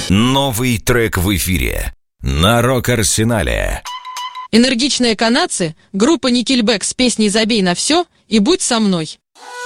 Новый трек в эфире на Рок-Арсенале. Энергичные канадцы, группа Nickelback с песней «Забей на все» и «Будь со мной».